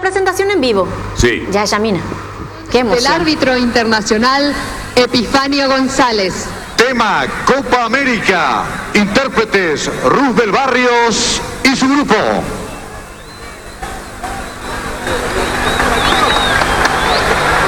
presentación en vivo. Sí. Ya, Yamina. Qué emoción. El árbitro internacional Epifanio González. Tema Copa América. Intérpretes Roosevelt Barrios y su grupo.